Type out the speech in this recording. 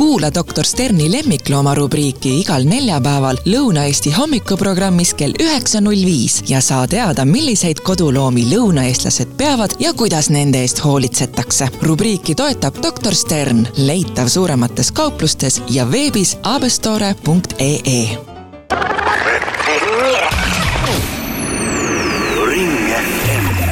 Kuula Dr. Sterni lemmiklooma rubriiki igal neljapäeval Lõuna-Eesti hommikuprogrammis kell 9.05 ja saa teada, milliseid koduloomi lõunaeestlased peavad ja kuidas nende eest hoolitsetakse. Rubriiki toetab Dr. Stern, leitav suuremates kauplustes ja veebis abestore.ee.